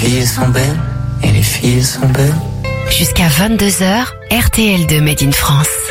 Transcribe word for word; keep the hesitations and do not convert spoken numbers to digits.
filles sont belles, et les filles sont belles. Jusqu'à vingt-deux heures, R T L deux Made in France.